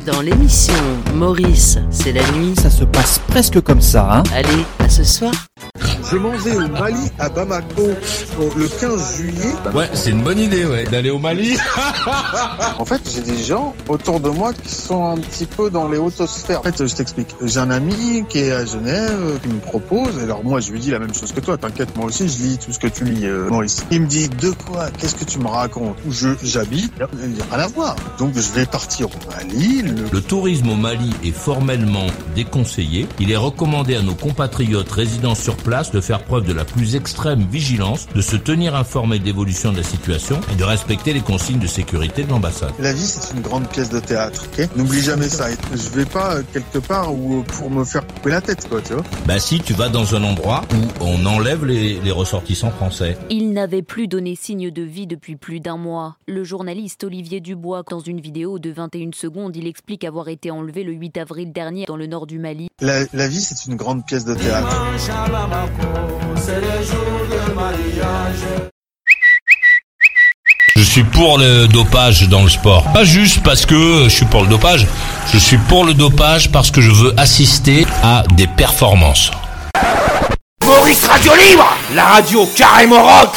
Dans l'émission Maurice, c'est la nuit. Ça se passe presque comme ça, hein. Allez, à ce soir. Je m'en vais au Mali, à Bamako, le 15 juillet. Ouais, c'est une bonne idée, d'aller au Mali. En fait, j'ai des gens autour de moi qui sont un petit peu dans les hautosphères. En fait, je t'explique. J'ai un ami qui est à Genève, qui me propose. Alors moi, je lui dis la même chose que toi. T'inquiète, moi aussi, je lis tout ce que tu lis, Maurice. Il me dit, de quoi? Qu'est-ce que tu me racontes? Où j'habite? Il n'y a rien à voir. Donc, je vais partir au Mali. Le tourisme au Mali est formellement déconseillé. Il est recommandé à nos compatriotes résidant sur place de faire preuve de la plus extrême vigilance, de se tenir informés de l'évolution de la situation et de respecter les consignes de sécurité de l'ambassade. La vie, c'est une grande pièce de théâtre, ok? N'oublie jamais ça. Je vais pas quelque part où pour me faire couper la tête, quoi, tu vois. Bah si, tu vas dans un endroit où on enlève les ressortissants français. Il n'avait plus donné signe de vie depuis plus d'un mois. Le journaliste Olivier Dubois, dans une vidéo de 21 secondes, il explique avoir été enlevé le 8 avril dernier dans le nord du Mali. La vie, c'est une grande pièce de théâtre. Je suis pour le dopage dans le sport. Pas juste parce que je suis pour le dopage. Je suis pour le dopage parce que je veux assister à des performances. Maurice Radio Libre, la radio carrément rock.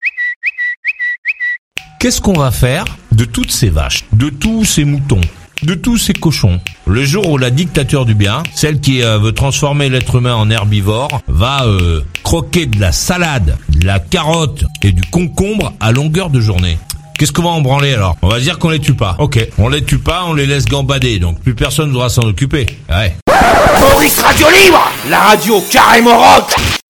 Qu'est-ce qu'on va faire de toutes ces vaches, de tous ces moutons, de tous ces cochons? Le jour où la dictature du bien, celle qui veut transformer l'être humain en herbivore, va croquer de la salade, de la carotte et du concombre à longueur de journée. Qu'est-ce qu'on va en branler alors? On va dire qu'on les tue pas. Ok, on les tue pas, on les laisse gambader, donc plus personne ne devra s'en occuper. Ouais. Maurice Radio Libre, la radio carrément rock.